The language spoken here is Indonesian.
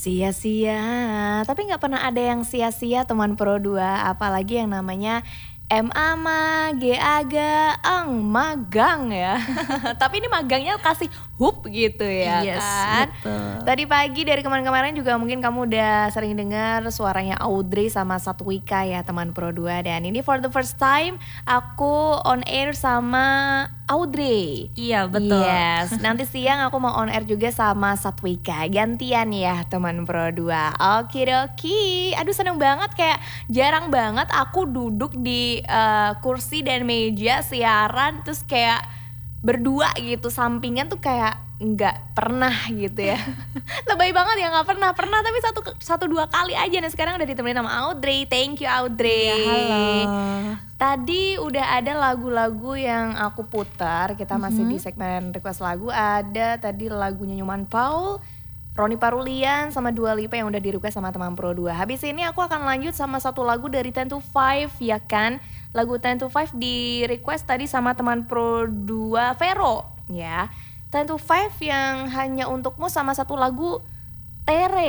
Sia-sia, tapi nggak pernah ada yang sia-sia teman Pro 2, apalagi yang namanya MA ma G aga ang magang ya. Tapi ini magangnya kasih hup gitu ya Yes, kan. betul. Tadi pagi dari kemarin-kemarin juga mungkin kamu udah sering dengar suaranya Audrey sama Satwika ya teman Pro 2. Dan ini for the first time aku on air sama Audrey. Iya, betul. Yes, nanti siang aku mau on air juga sama Satwika. Gantian ya teman Pro 2. Okidoki. Aduh seneng banget, kayak jarang banget aku duduk di kursi dan meja siaran terus kayak berdua gitu sampingan tuh, kayak nggak pernah gitu ya. Lebay banget ya, nggak pernah tapi satu dua kali aja. Nah sekarang udah ditemenin sama Audrey. Thank you Audrey. Ya, halo. Tadi udah ada lagu-lagu yang aku putar. Kita masih di segmen request lagu. Ada tadi lagunya Nyoman Paul, Roni Parulian sama Dua Lipa yang udah di request sama teman Pro 2. Habis ini aku akan lanjut sama satu lagu dari 10 to 5 ya kan. Lagu 10 to 5 di request tadi sama teman Pro 2 Vero ya. 10 to 5 yang hanya untukmu sama satu lagu Tere.